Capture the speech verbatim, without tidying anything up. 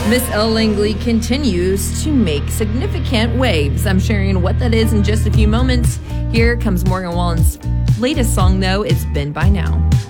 Miss Elle Langley continues to make significant waves. I'm sharing what that is in just a few moments. Here comes Morgan Wallen's latest song, though. It's Been By Now.